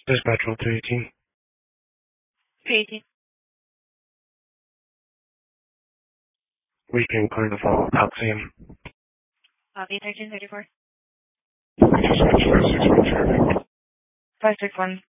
Dispatch 318. 318. We can clear the fall. Oxygen. Copy 1334. Dispatch 561 traffic. 561.